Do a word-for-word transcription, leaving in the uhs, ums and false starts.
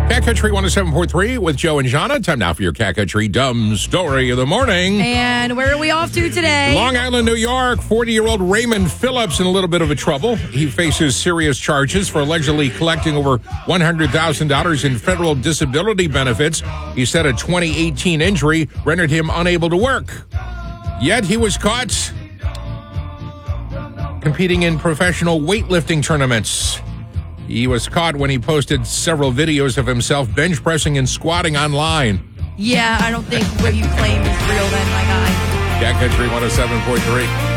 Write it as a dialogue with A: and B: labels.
A: Cat Country one oh seven point three with Joe and Jana. Time now for your Cat Country Dumb Story of the Morning.
B: And where are we off to today?
A: Long Island, New York. forty-year-old Raymond Phillips in a little bit of a trouble. He faces serious charges for allegedly collecting over one hundred thousand dollars in federal disability benefits. He said a twenty eighteen injury rendered him unable to work. Yet he was caught competing in professional weightlifting tournaments. He was caught when he posted several videos of himself bench pressing and squatting online.
B: Yeah, I don't think what you claim is real then, my guy.
A: Cat Country one oh seven point three.